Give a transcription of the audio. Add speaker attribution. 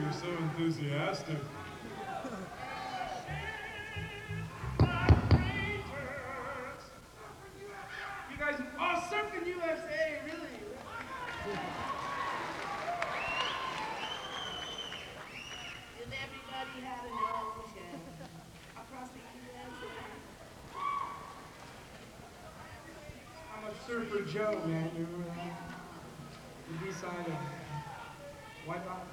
Speaker 1: you're so enthusiastic.
Speaker 2: You guys, oh, Surfing USA, really? Did everybody have an ocean across the USA? I'm a Surfer Joe, man. You remember that? The B-side of Wipeout.